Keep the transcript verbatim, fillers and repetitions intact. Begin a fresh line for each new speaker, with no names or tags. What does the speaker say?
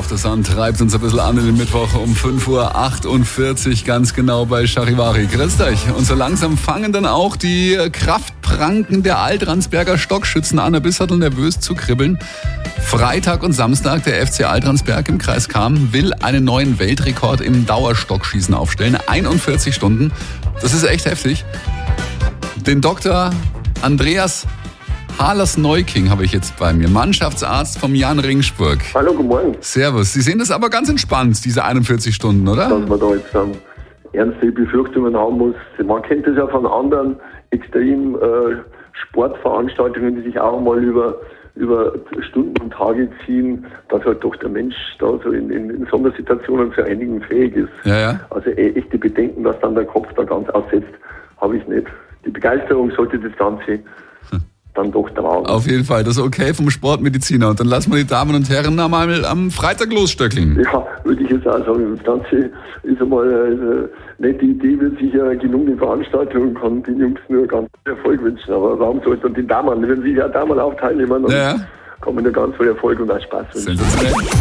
auf der Sand treibt uns ein bisschen an in den Mittwoch um fünf Uhr achtundvierzig, ganz genau bei Charivari. Grüßt euch. Und so langsam fangen dann auch die Kraftpranken der Altransberger Stockschützen an, ein bisschen nervös zu kribbeln. Freitag und Samstag, der F C Altransberg im Kreis Cham will einen neuen Weltrekord im Dauerstockschießen aufstellen. einundvierzig Stunden. Das ist echt heftig. Den Doktor Andreas Hahlers-Neuking habe ich jetzt bei mir, Mannschaftsarzt vom Jan Ringsburg.
Hallo, guten Morgen.
Servus. Sie sehen das aber ganz entspannt, diese einundvierzig Stunden, oder?
Dass man da jetzt ähm, ernste Befürchtungen haben muss. Man kennt das ja von anderen extrem äh, Sportveranstaltungen, die sich auch mal über, über Stunden und Tage ziehen, dass halt doch der Mensch da so in, in, in Sondersituationen zu einigen fähig ist.
Ja, ja.
Also äh, echte Bedenken, dass dann der Kopf da ganz aussetzt, habe ich nicht. Die Begeisterung sollte das Ganze dann doch tragen.
Auf jeden Fall, das ist okay vom Sportmediziner. Und dann lassen wir die Damen und Herren einmal am Freitag losstöckeln.
Ja, würde ich jetzt auch sagen. Das Ganze ist einmal eine nette Idee, wird sicher genug eine Veranstaltung und kann den Jungs nur ganz viel Erfolg wünschen. Aber warum sollte und den Damen, wenn sie ja Damen auch teilnehmen, dann
Ja, ja.
kann man nur ganz viel Erfolg und auch Spaß wünschen.
Sensationell.